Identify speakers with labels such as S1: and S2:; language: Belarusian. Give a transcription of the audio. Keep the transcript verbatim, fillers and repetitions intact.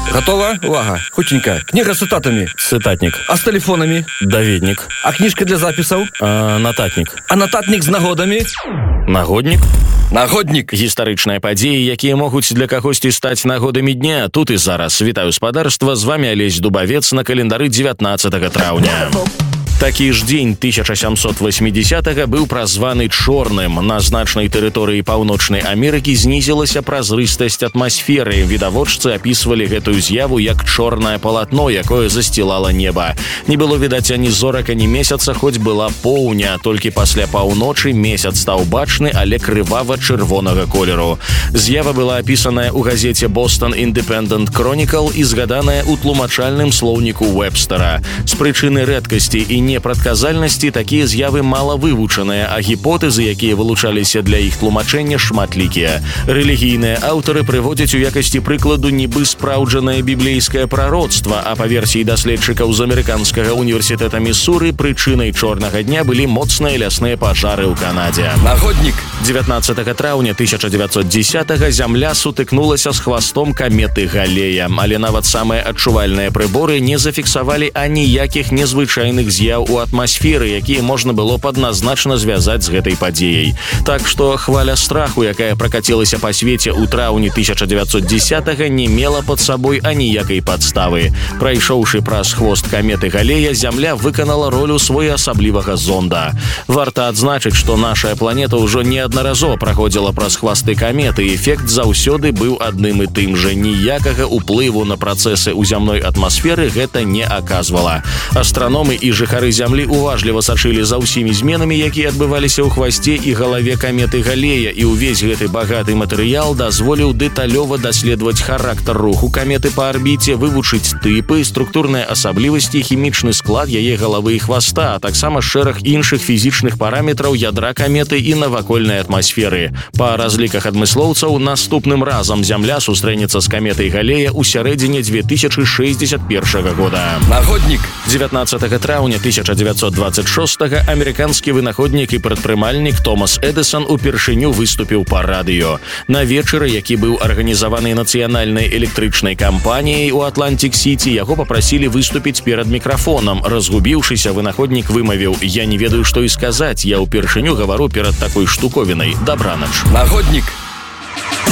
S1: Готова? Увага. Хутенько. Книга с цитатами.
S2: Цытатнік.
S1: А с телефонами?
S2: Даведнік.
S1: А книжка для записаў?
S2: А, нататнік.
S1: А нататник з нагодами?
S2: Нагоднік.
S1: Нагодник.
S2: Гістарычныя падзеі, якія могуць для кагосьці стаць нагодамі дня. Тут і зараз. Вітаю спадарства, з вами Алесь Дубавец на календары дзевятнаццатага траўня. Такі ж дзень тысяча сямсот восьмідзесятага быў празваны чорным. На значнай тэрыторыі Паўночнай Амерыкі знізілася празрыстасць атмасферы. Відавочцы апісвалі гэтую з'яву як чорнае палатно, якое засцілала неба. Не было відаць ані зорак, ані месяца, хоць была поўня. Толькі пасля паўночы месяц стаў бачны, але крывава-чырвонага колеру. З'ява была апісаная ў газеце Boston Independent Chronicle і згаданая ў тлумачальным слоўніку Вэбстера. З прычыны рэдкасці і непрадказальнасці такія з'явы мала вывучаныя, а гіпотэзы, якія вылучаліся для іх тлумачэння, шматлікія. Рэлігійныя аўтары прыводзяць у якасці прыкладу нібы спраўджанае біблейскае прароцтва, а па версіі даследчыкаў з амерыканскага універсітэта Місуры прычынай чорнага дня былі моцныя лясныя пажары ў Канадзе.
S1: Нагодник.
S2: дзевятнаццатага траўня тысяча дзевяцьсот дзесятага зямля сутыкнулася з хвастом каметы Галея, але нават самыя адчувальныя прыборы не зафіксавалі аніякіх незвычайных з'яў у атмасферы, якія можна было падназначна звязаць з гэтай падзеяй. Так што хваля страху, якая пракацілася па свеце ў траўні тысяча дзевяцьсот дзесятага, не мела пад сабой аніякай падставы. Прайшоўшы праз хвост каметы Галея, зямля выканала ролю своеасаблівага зонда. Варта адзначыць, што наша планета ўжо неаднаразова праходзіла праз хвасты каметы, і эфект заўсёды быў адным і тым жа. Ніякага ўплыву на працэсы ў зямной атмасферы гэта не аказвала. Астраномы і жыхары зямлі уважліва сачылі за ўсімі зменамі, якія адбываліся ў хвасце і галаве каметы Галея, і ўвесь гэты багаты матэрыял дазволіў дэталёва даследаваць характар руху каметы па арбіце, вывучыць тыпы, структурныя асаблівасці, хімічны склад яе галавы і хваста, а таксама шэраг іншых фізічных параметраў ядра каметы і навакольнай атмасферы. Па разліках адмыслоўцаў, наступным разам зямля сустрэнецца з каметай Галея ў сярэдзіне дзве тысячы шэсцьдзесят першага года.
S1: Нагодник.
S2: дзевятнаццатага траўня тысяча дзевяцьсот дваццаць шостага амерыканскі вынаходнік і прадпрымальнік Томас Эдысон упершыню выступіў па радыё. На вечары, які быў арганізаваны нацыянальнай электрычнай кампаніяй у Атлантик-Сіці, яго папрасілі выступіць перад мікрафонам. Разгубіўшыся, вынаходнік вымавіў: «Я не ведаю, што і сказаць, я ўпершыню гавару перад такой штуковінай. Дабранач».
S1: Нагодник.